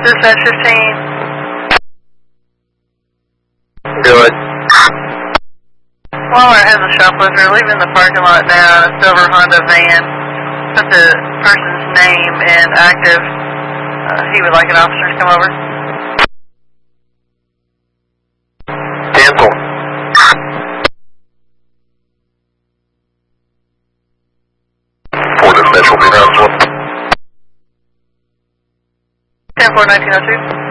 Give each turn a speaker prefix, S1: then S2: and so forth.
S1: Dispatch 15.
S2: Good.
S1: Walmart has a shoplifter leaving the parking lot now in a silver Honda van. Put the person's name in active. He would like an officer to come over.
S2: Cancel. For dispatch will be around
S1: 10-4-1902.